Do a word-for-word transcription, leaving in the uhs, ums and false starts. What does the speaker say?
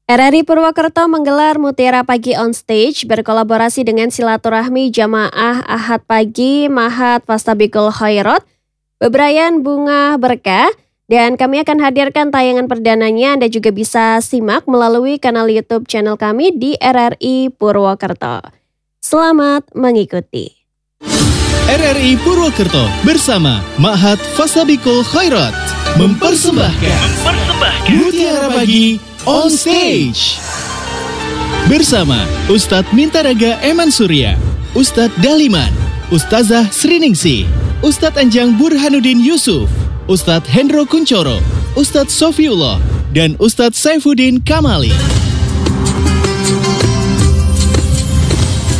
R R I Purwokerto menggelar Mutiara Pagi on Stage berkolaborasi dengan Silaturahmi Jamaah Ahad Pagi Mahat Fastabikul Khairat, Bebrayan Bunga Berkah, dan kami akan hadirkan tayangan perdananya. Anda juga bisa simak melalui kanal YouTube channel kami di R R I Purwokerto. Selamat mengikuti. R R I Purwokerto bersama Mahat Fastabikul Khairat mempersembahkan, mempersembahkan Mutiara Pagi on Stage bersama Ustadz Mintaraga Eman Surya, Ustadz Daliman, Ustazah Sriningsih, Ustadz Anjang Burhanuddin Yusuf, Ustadz Hendro Kuncoro, Ustadz Sofiullah, dan Ustadz Saifuddin Kamali.